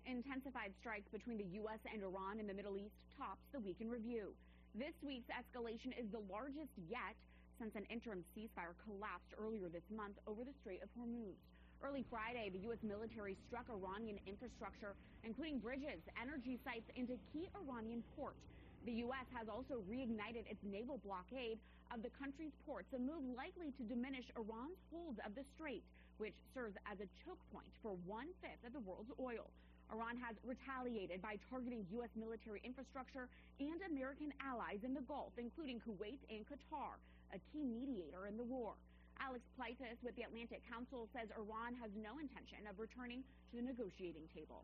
Intensified strikes between the U.S. and Iran in the Middle East tops the week in review. This week's escalation is the largest yet since an interim ceasefire collapsed earlier this month over the Strait of Hormuz. Early Friday, the U.S. military struck Iranian infrastructure, including bridges, energy sites, and a key Iranian port. The U.S. has also reignited its naval blockade of the country's ports, a move likely to diminish Iran's hold of the strait, which serves as a choke point for 1/5 of the world's oil. Iran has retaliated by targeting U.S. military infrastructure and American allies in the Gulf, including Kuwait and Qatar, a key mediator in the war. Alex Pleitos with the Atlantic Council says Iran has no intention of returning to the negotiating table.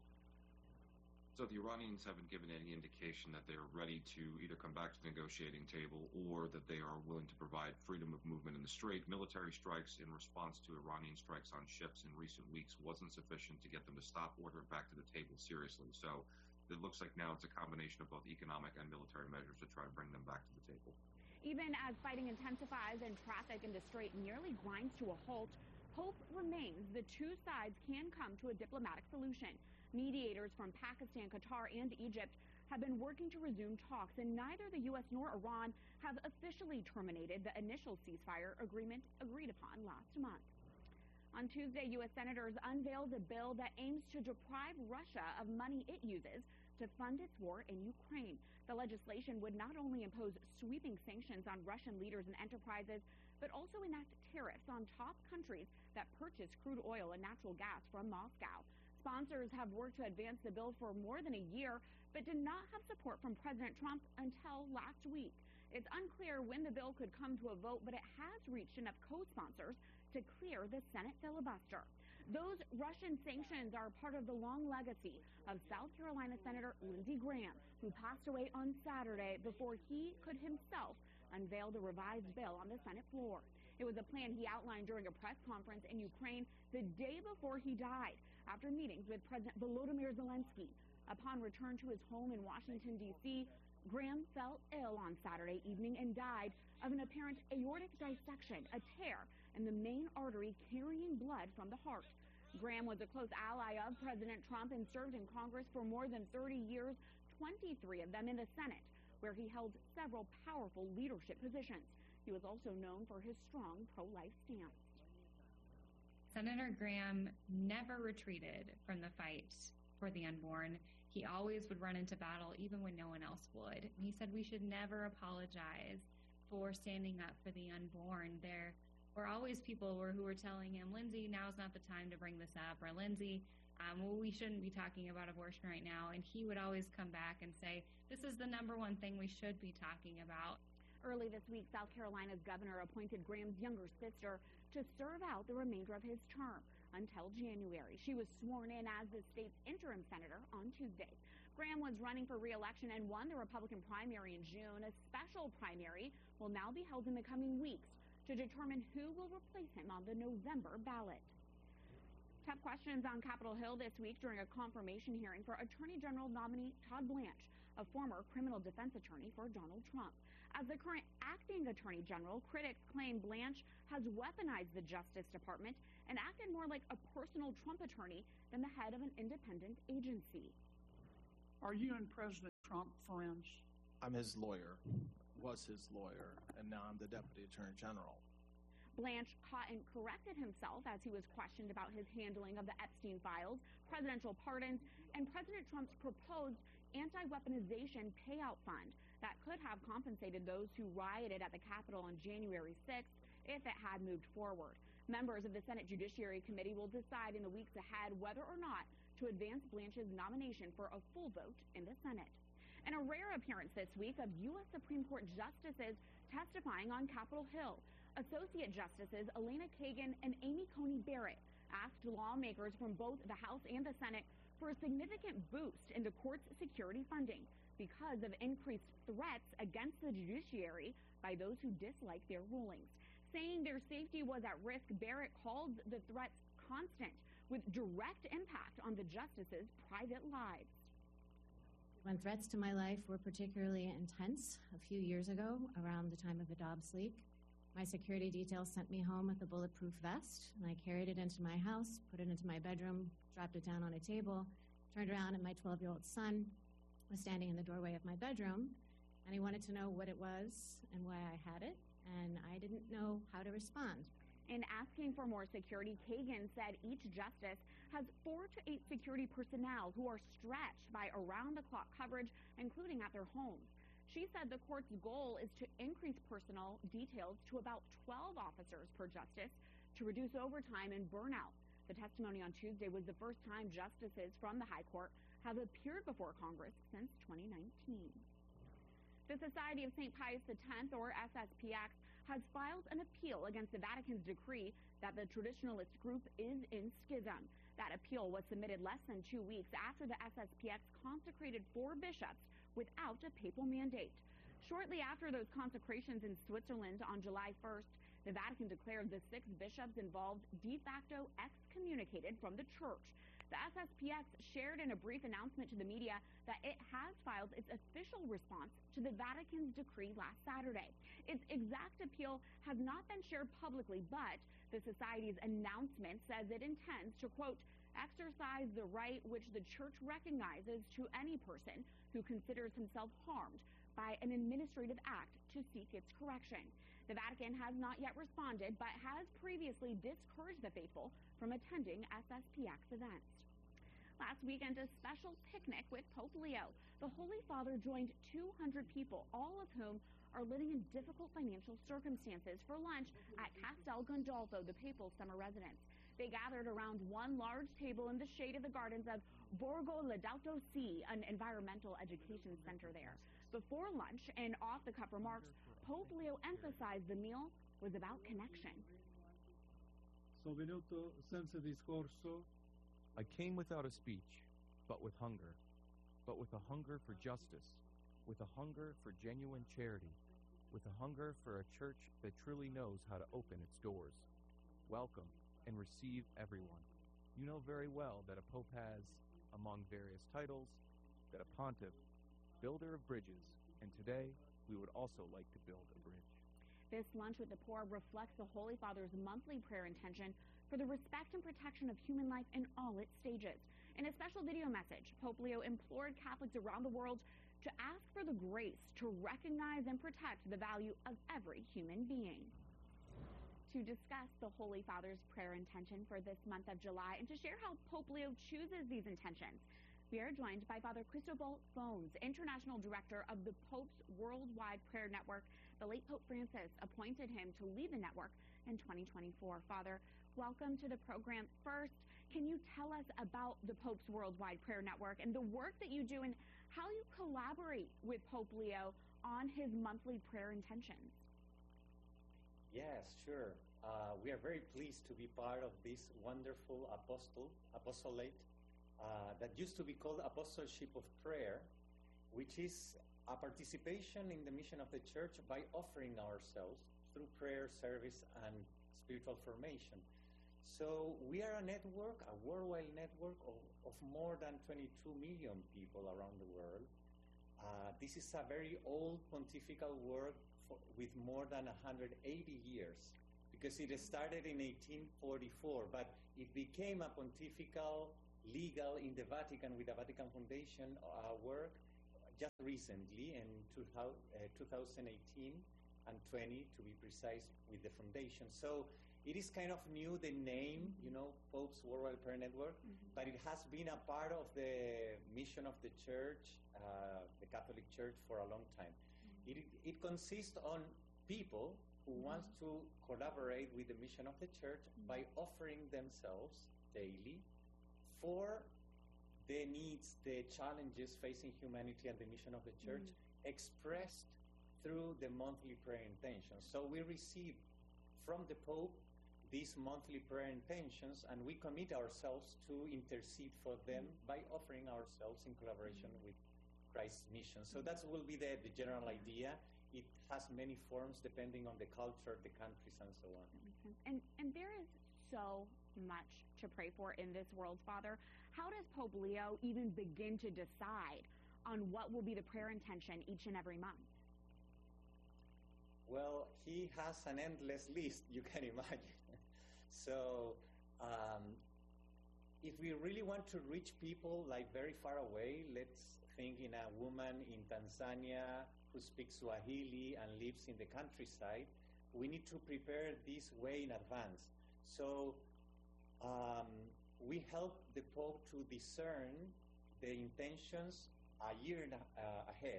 So the Iranians haven't given any indication that they are ready to either come back to the negotiating table or that they are willing to provide freedom of movement in the strait. Military strikes in response to Iranian strikes on ships in recent weeks wasn't sufficient to get them to stop ordering back to the table seriously. So it looks like now it's a combination of both economic and military measures to try and bring them back to the table. Even as fighting intensifies and traffic in the strait nearly grinds to a halt, hope remains the two sides can come to a diplomatic solution. Mediators from Pakistan, Qatar, and Egypt have been working to resume talks, and neither the U.S. nor Iran have officially terminated the initial ceasefire agreement agreed upon last month. On Tuesday, U.S. senators unveiled a bill that aims to deprive Russia of money it uses to fund its war in Ukraine. The legislation would not only impose sweeping sanctions on Russian leaders and enterprises, but also enact tariffs on top countries that purchase crude oil and natural gas from Moscow. Sponsors have worked to advance the bill for more than a year, but did not have support from President Trump until last week. It's unclear when the bill could come to a vote, but it has reached enough co-sponsors to clear the Senate filibuster. Those Russian sanctions are part of the long legacy of South Carolina Senator Lindsey Graham, who passed away on Saturday before he could himself unveil the revised bill on the Senate floor. It was a plan he outlined during a press conference in Ukraine the day before he died, after meetings with President Volodymyr Zelensky. Upon return to his home in Washington, D.C., Graham fell ill on Saturday evening and died of an apparent aortic dissection, a tear in the main artery carrying blood from the heart. Graham was a close ally of President Trump and served in Congress for more than 30 years, 23 of them in the Senate, where he held several powerful leadership positions. He was also known for his strong pro-life stance. Senator Graham never retreated from the fight for the unborn. He always would run into battle even when no one else would. He said we should never apologize for standing up for the unborn. There were always people who were telling him, Lindsey, now's not the time to bring this up, or Lindsey, we shouldn't be talking about abortion right now. And he would always come back and say, this is the number one thing we should be talking about. Early this week, South Carolina's governor appointed Graham's younger sister to serve out the remainder of his term until January. She was sworn in as the state's interim senator on Tuesday. Graham was running for re-election and won the Republican primary in June. A special primary will now be held in the coming weeks to determine who will replace him on the November ballot. Tough questions on Capitol Hill this week during a confirmation hearing for Attorney General nominee Todd Blanche, a former criminal defense attorney for Donald Trump. As the current acting attorney general, critics claim Blanche has weaponized the Justice Department and acted more like a personal Trump attorney than the head of an independent agency. Are you and President Trump friends? I'm his lawyer, was his lawyer, and now I'm the Deputy Attorney General. Blanche caught and corrected himself as he was questioned about his handling of the Epstein files, presidential pardons, and President Trump's proposed anti-weaponization payout fund that could have compensated those who rioted at the Capitol on January 6th if it had moved forward. Members of the Senate Judiciary Committee will decide in the weeks ahead whether or not to advance Blanche's nomination for a full vote in the Senate. And a rare appearance this week of U.S. Supreme Court justices testifying on Capitol Hill. Associate Justices Elena Kagan and Amy Coney Barrett asked lawmakers from both the House and the Senate for a significant boost in the court's security funding because of increased threats against the judiciary by those who dislike their rulings. Saying their safety was at risk, Barrett called the threats constant, with direct impact on the justices' private lives. When threats to my life were particularly intense a few years ago, around the time of the Dobbs leak, my security detail sent me home with a bulletproof vest, and I carried it into my house, put it into my bedroom, dropped it down on a table, Turned around and my 12-year-old son was standing in the doorway of my bedroom, and he wanted to know what it was and why I had it, and I didn't know how to respond. In asking for more security, Kagan said each justice has 4 to 8 security personnel who are stretched by around-the-clock coverage, including at their homes. She said the court's goal is to increase personnel details to about 12 officers per justice to reduce overtime and burnout. The testimony on Tuesday was the first time justices from the High Court have appeared before Congress since 2019. The Society of St. Pius X, or SSPX, has filed an appeal against the Vatican's decree that the traditionalist group is in schism. That appeal was submitted less than 2 weeks after the SSPX consecrated 4 bishops without a papal mandate. Shortly after those consecrations in Switzerland on July 1st, the Vatican declared the 6 bishops involved de facto excommunicated from the church. The SSPX shared in a brief announcement to the media that it has filed its official response to the Vatican's decree last Saturday. Its exact appeal has not been shared publicly, but the Society's announcement says it intends to, quote, exercise the right which the church recognizes to any person who considers himself harmed by an administrative act to seek its correction. The Vatican has not yet responded, but has previously discouraged the faithful from attending SSPX events. Last weekend, a special picnic with Pope Leo. The Holy Father joined 200 people, all of whom are living in difficult financial circumstances, for lunch at Castel Gandolfo, the papal summer residence. They gathered around one large table in the shade of the gardens of Borgo Laudato Si, an environmental education center there. Before lunch and off-the-cuff remarks, Pope Leo emphasized the meal was about connection. Sono venuto senza discorso. I came without a speech, but with hunger for justice, with a hunger for genuine charity, with a hunger for a church that truly knows how to open its doors, welcome and receive everyone. You know very well that a pope has, among various titles, that a pontiff, builder of bridges, and today we would also like to build a bridge. This lunch with the poor reflects the Holy Father's monthly prayer intention for the respect and protection of human life in all its stages. In a special video message, Pope Leo implored Catholics around the world to ask for the grace to recognize and protect the value of every human being. To discuss the Holy Father's prayer intention for this month of July and to share how Pope Leo chooses these intentions, we are joined by Father Cristobal Fones, International Director of the Pope's Worldwide Prayer Network. The late Pope Francis appointed him to lead the network in 2024. Father, welcome to the program. First, can you tell us about the Pope's Worldwide Prayer Network and the work that you do and how you collaborate with Pope Leo on his monthly prayer intentions? Yes, sure. We are very pleased to be part of this wonderful apostolate that used to be called Apostleship of Prayer, which is a participation in the mission of the Church by offering ourselves through prayer, service, and spiritual formation. So we are a network, a worldwide network of more than 22 million people around the world. This is a very old pontifical work with more than 180 years, because it started in 1844, but it became a pontifical, legal in the Vatican with the Vatican Foundation work just recently in 2018 and 20, to be precise, with the foundation. So it is kind of new, the name, Pope's Worldwide Prayer Network, but it has been a part of the mission of the Church, the Catholic Church, for a long time. It consists on people who want to collaborate with the mission of the Church by offering themselves daily for the needs, the challenges facing humanity and the mission of the Church, expressed through the monthly prayer intentions. So we receive from the Pope these monthly prayer intentions, and we commit ourselves to intercede for them by offering ourselves in collaboration with Christ's mission. So that will be the general idea. It has many forms depending on the culture, the countries, and so on. And there is so much to pray for in this world, Father. How does Pope Leo even begin to decide on what will be the prayer intention each and every month? Well, he has an endless list, you can imagine. So if we really want to reach people like very far away, let's think in a woman in Tanzania who speaks Swahili and lives in the countryside. We need to prepare this way in advance. So we help the Pope to discern the intentions a year ahead.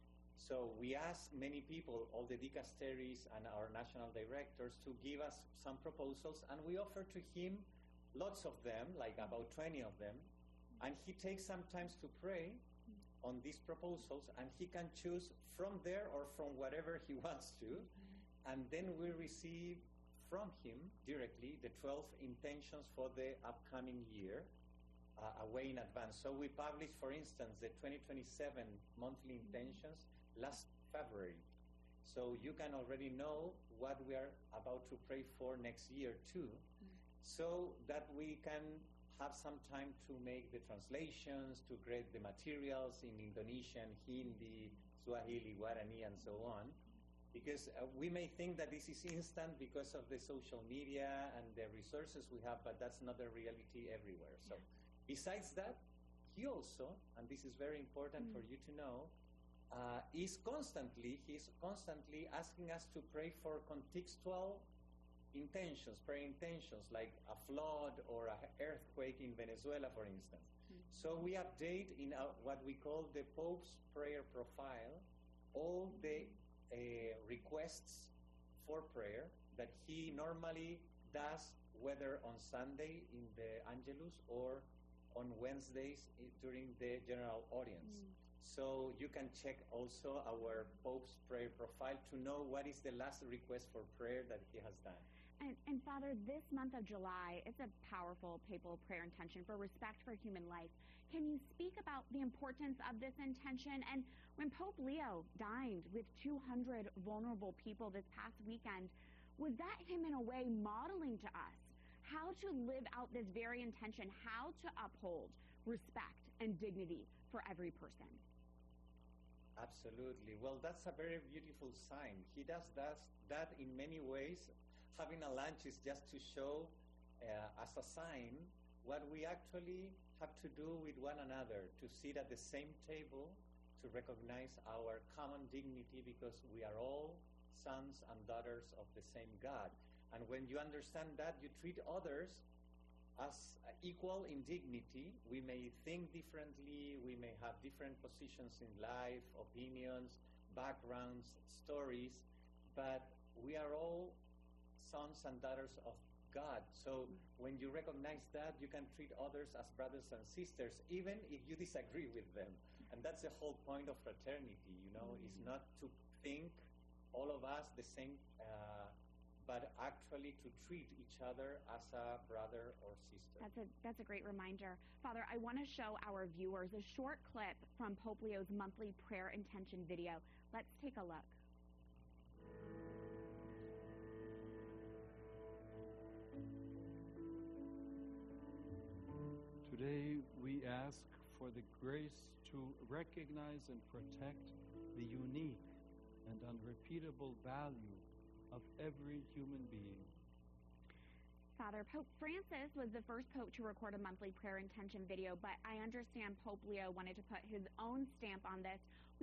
So we ask many people, all the dicasteries and our national directors, to give us some proposals, and we offer to him lots of them, like about 20 of them, and he takes some time to pray on these proposals, and he can choose from there or from whatever he wants to, and then we receive from him directly the 12 intentions for the upcoming year, way in advance. So we published, for instance, the 2027 monthly intentions last February. So you can already know what we are about to pray for next year too, so that we can have some time to make the translations, to create the materials in Indonesian, Hindi, Swahili, Guarani, and so on. Because we may think that this is instant because of the social media and the resources we have, but that's not the reality everywhere. So besides that, he also, and this is very important for you to know, he's constantly asking us to pray for contextual intentions, prayer intentions, like a flood or an earthquake in Venezuela, for instance. So we update in what we call the Pope's prayer profile all the requests for prayer that he normally does, whether on Sunday in the Angelus or on Wednesdays during the general audience. So you can check also our Pope's prayer profile to know what is the last request for prayer that he has done. And Father, this month of July is a powerful papal prayer intention for respect for human life. Can you speak about the importance of this intention? And when Pope Leo dined with 200 vulnerable people this past weekend, was that him in a way modeling to us how to live out this very intention, how to uphold respect and dignity for every person? Absolutely. Well, that's a very beautiful sign. He does that in many ways. Having a lunch is just to show as a sign what we actually have to do with one another, to sit at the same table, to recognize our common dignity, because we are all sons and daughters of the same God. And when you understand that, you treat others as equal in dignity. We may think differently, we may have different positions in life, opinions, backgrounds, stories, but we are all sons and daughters of God. So when you recognize that, you can treat others as brothers and sisters, even if you disagree with them. And that's the whole point of fraternity, you know, is not to think all of us the same, but actually to treat each other as a brother or sister. That's a great reminder. Father, I want to show our viewers a short clip from Pope Leo's monthly prayer intention video. Let's take a look. Today we ask for the grace to recognize and protect the unique and unrepeatable value of every human being. Father, Pope Francis was the first pope to record a monthly prayer intention video, but I understand Pope Leo wanted to put his own stamp on this.